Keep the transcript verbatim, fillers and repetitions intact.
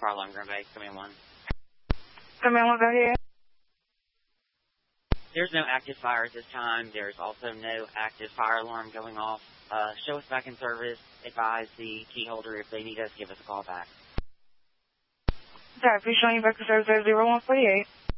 fire alarm, Green Bay, Command one. Command one, go ahead. There's no active fire at this time. There's also no active fire alarm going off. Uh, show us back in service. Advise the key holder if they need us, give us a call back. Sorry, please show you back in service at zero one forty-eight.